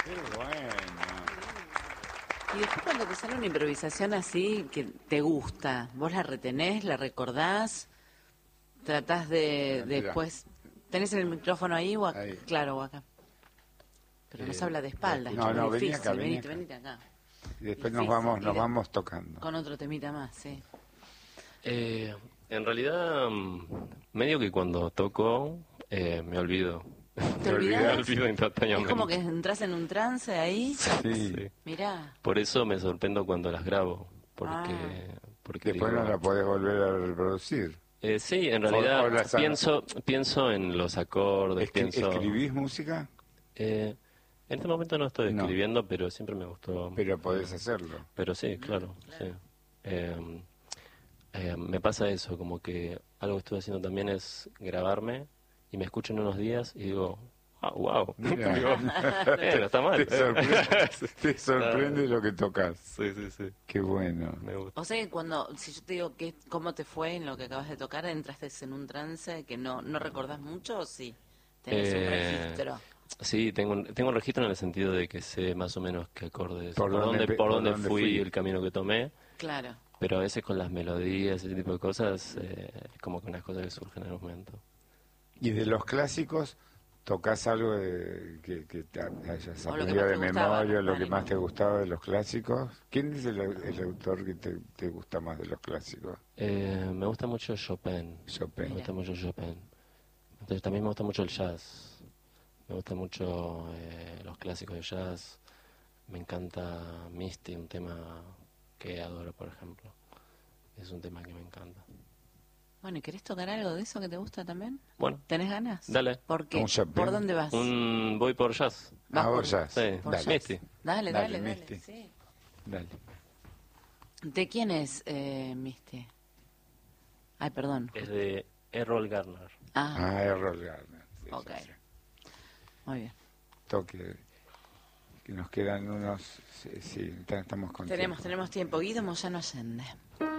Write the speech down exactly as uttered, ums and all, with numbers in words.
Qué bueno. Y después cuando te sale una improvisación así que te gusta, ¿vos la retenés, la recordás? ¿Tratás de, de Mira. después... ¿Tenés el micrófono ahí o acá? Ahí. Claro, o acá. Pero nos Eh, habla de espaldas, No, que es no, vení difícil. acá, vení venite, acá. venite acá. Y después Difícil, nos vamos, y nos de- vamos tocando. Con otro temita más, sí. Eh, en realidad, mm, medio que cuando toco, eh, me olvido. ¿Te Me olvidás? olvido Es instantáneamente. como que entras en un trance ahí. Sí. Sí. Mirá. Por eso me sorprendo cuando las grabo, porque, Ah. porque Después digo, no la podés volver a reproducir. eh, sí, en O- realidad o las- pienso pienso en los acordes, Escri- pienso. ¿Escribís música? Eh, en este momento no estoy No. escribiendo, pero siempre me gustó. Pero podés hacerlo. Pero sí, claro, sí. Eh, eh, me pasa eso, como que algo que estoy haciendo también es grabarme y me escucho en unos días y digo, ah, wow, Mira. Digo, eh, no está mal. Te sorprende, te sorprende lo que tocas. Sí, sí, sí, Qué bueno. me gusta. O sea que cuando, si yo te digo que, cómo te fue en lo que acabas de tocar, ¿entraste en un trance que no, no recordás mucho o sí? ¿Tenés un Eh, registro? Sí, tengo un, tengo un registro en el sentido de que sé más o menos qué acordes, Por por, dónde dónde, pe- por por dónde dónde fui, fui. el camino que tomé, Claro. pero a veces con las melodías, ese tipo de cosas, eh, es como que unas cosas que surgen en el momento. Y de los clásicos, ¿tocás algo de, que, que te hayas O lo que aprendido más de te gustaba, memoria, lo que Dani. más te gustaba de los clásicos? ¿Quién es el, el autor que te, te gusta más de los clásicos? Eh, me gusta mucho Chopin. Chopin. Me gusta mucho Chopin. Entonces, también me gusta mucho el jazz. Me gusta mucho eh, los clásicos de jazz. Me encanta Misty, un tema que adoro, por ejemplo. Es un tema que me encanta. Bueno, ¿y querés tocar algo de eso que te gusta también? Bueno, ¿Tenés ganas? dale. ¿Por qué? Un Chopin. ¿Por dónde vas? Un voy por jazz. Vas Ah, por- vos jazz. Sí, por Dale. jazz. Misty. Dale, Dale, dale, dale. Misty. Sí. Dale. ¿De quién es eh, Misty? Ay, perdón. Es de Errol Garner. Ah, Ah, Errol Garner. Sí, ok. sí, sí. muy bien. Toque. Que nos quedan unos... Sí, sí, estamos con Tenemos, tiempo. tenemos tiempo. Guido Moyano Allende.